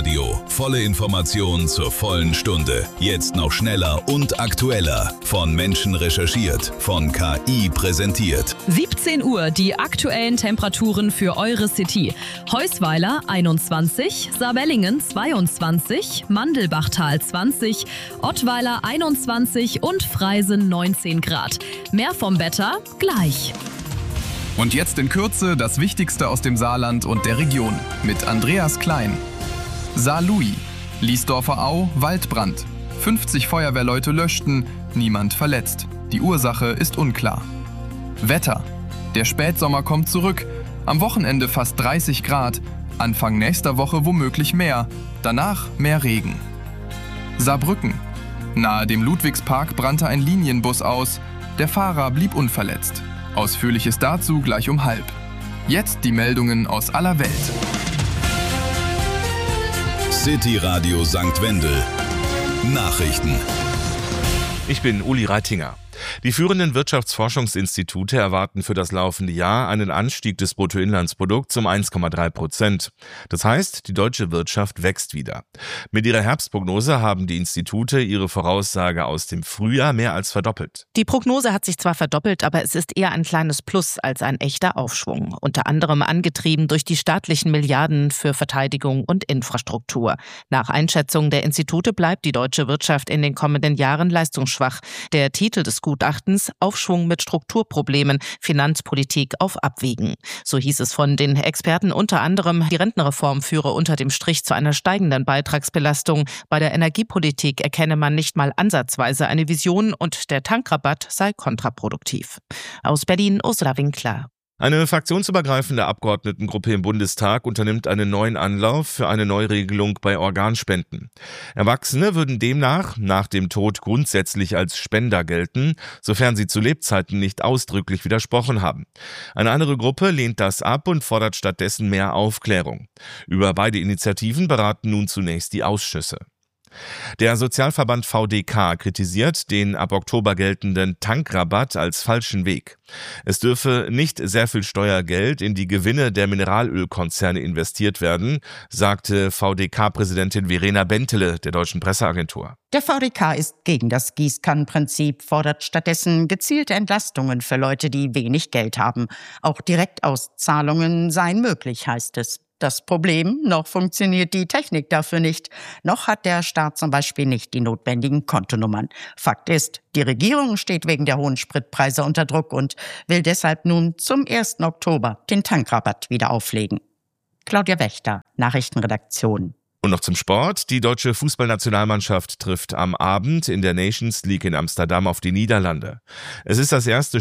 Radio. Volle Information zur vollen Stunde. Jetzt noch schneller und aktueller. Von Menschen recherchiert, von KI präsentiert. 17 Uhr die aktuellen Temperaturen für eure City. Heusweiler 21, Saarbrücken 22, Mandelbachtal 20, Ottweiler 21 und Freisen 19 Grad. Mehr vom Wetter gleich. Und jetzt in Kürze das Wichtigste aus dem Saarland und der Region mit Andreas Klein. Saarlouis, Liesdorfer Au, Waldbrand. 50 Feuerwehrleute löschten, niemand verletzt. Die Ursache ist unklar. Wetter. Der Spätsommer kommt zurück. Am Wochenende fast 30 Grad. Anfang nächster Woche womöglich mehr. Danach mehr Regen. Saarbrücken. Nahe dem Ludwigspark brannte ein Linienbus aus. Der Fahrer blieb unverletzt. Ausführliches dazu gleich um 12:30. Jetzt die Meldungen aus aller Welt. City Radio St. Wendel. Nachrichten. Ich bin Uli Reitinger. Die führenden Wirtschaftsforschungsinstitute erwarten für das laufende Jahr einen Anstieg des Bruttoinlandsprodukts um 1,3%. Das heißt, die deutsche Wirtschaft wächst wieder. Mit ihrer Herbstprognose haben die Institute ihre Voraussage aus dem Frühjahr mehr als verdoppelt. Die Prognose hat sich zwar verdoppelt, aber es ist eher ein kleines Plus als ein echter Aufschwung. Unter anderem angetrieben durch die staatlichen Milliarden für Verteidigung und Infrastruktur. Nach Einschätzung der Institute bleibt die deutsche Wirtschaft in den kommenden Jahren leistungsschwach. Der Titel des Gutachtens: Aufschwung mit Strukturproblemen, Finanzpolitik auf Abwägen. So hieß es von den Experten unter anderem, die Rentenreform führe unter dem Strich zu einer steigenden Beitragsbelastung. Bei der Energiepolitik erkenne man nicht mal ansatzweise eine Vision und der Tankrabatt sei kontraproduktiv. Aus Berlin Ursula Winkler. Eine fraktionsübergreifende Abgeordnetengruppe im Bundestag unternimmt einen neuen Anlauf für eine Neuregelung bei Organspenden. Erwachsene würden demnach nach dem Tod grundsätzlich als Spender gelten, sofern sie zu Lebzeiten nicht ausdrücklich widersprochen haben. Eine andere Gruppe lehnt das ab und fordert stattdessen mehr Aufklärung. Über beide Initiativen beraten nun zunächst die Ausschüsse. Der Sozialverband VDK kritisiert den ab Oktober geltenden Tankrabatt als falschen Weg. Es dürfe nicht sehr viel Steuergeld in die Gewinne der Mineralölkonzerne investiert werden, sagte VDK-Präsidentin Verena Bentele der Deutschen Presseagentur. Der VDK ist gegen das Gießkannenprinzip, fordert stattdessen gezielte Entlastungen für Leute, die wenig Geld haben. Auch Direktauszahlungen seien möglich, heißt es. Das Problem: noch funktioniert die Technik dafür nicht. Noch hat der Staat zum Beispiel nicht die notwendigen Kontonummern. Fakt ist, die Regierung steht wegen der hohen Spritpreise unter Druck und will deshalb nun zum 1. Oktober den Tankrabatt wieder auflegen. Claudia Wächter, Nachrichtenredaktion. Und noch zum Sport. Die deutsche Fußballnationalmannschaft trifft am Abend in der Nations League in Amsterdam auf die Niederlande. Es ist das erste